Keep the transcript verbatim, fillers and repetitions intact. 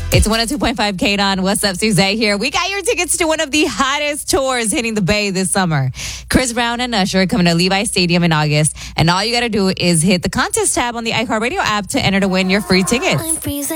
It's one oh two point five K D O N. What's up, Suzette here. We got your tickets to one of the hottest tours hitting the Bay this summer. Chris Brown and Usher coming to Levi Stadium in August. And all you got to do is hit the contest tab on the iHeartRadio app to enter to win your free tickets.